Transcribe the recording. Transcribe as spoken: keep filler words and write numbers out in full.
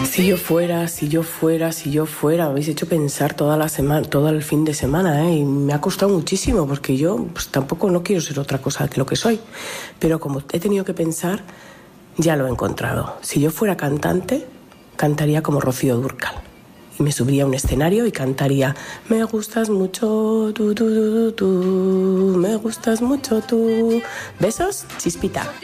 Si yo fuera, si yo fuera, si yo fuera, me habéis hecho pensar toda la semana, todo el fin de semana, ¿eh? Y me ha costado muchísimo porque yo pues, tampoco no quiero ser otra cosa que lo que soy. Pero como he tenido que pensar, ya lo he encontrado. Si yo fuera cantante, cantaría como Rocío Dúrcal. Y me subiría a un escenario y cantaría: me gustas mucho tú, tú, tú, tú, tú, me gustas mucho tú. Besos, Chispita.